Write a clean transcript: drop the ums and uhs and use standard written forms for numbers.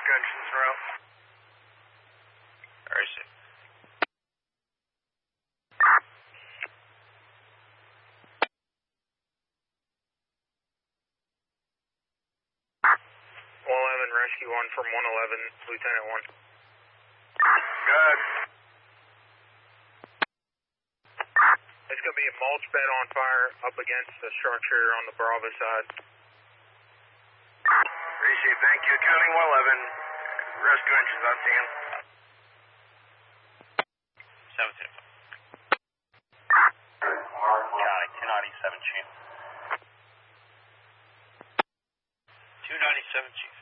Rescue engines are out. Where is it? Rescue 1 from 111, Lieutenant 1. Good. It's going to be a mulch bed on fire up against the structure on the Bravo side. Receive, thank you. Counting 111. Rescue engines on scene. 710. County 297, Chief. 297, Chief.